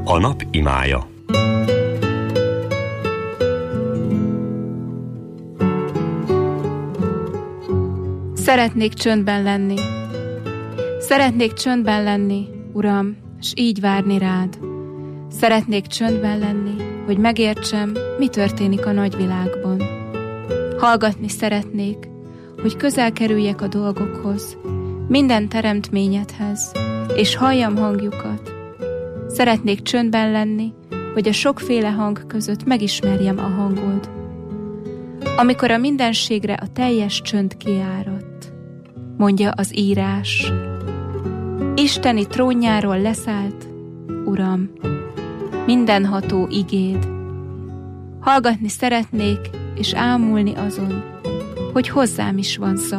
A nap imája. Szeretnék csöndben lenni. Szeretnék csöndben lenni, Uram, s így várni rád. Szeretnék csöndben lenni, hogy megértsem, mi történik a nagyvilágban. Hallgatni szeretnék, hogy közel kerüljek a dolgokhoz, minden teremtményedhez, és halljam hangjukat. Szeretnék csöndben lenni, hogy a sokféle hang között megismerjem a hangod. Amikor a mindenségre a teljes csönd kiáradt, mondja az írás. Isteni trónjáról leszállt, Uram, mindenható igéd. Hallgatni szeretnék, és ámulni azon, hogy hozzám is van szava.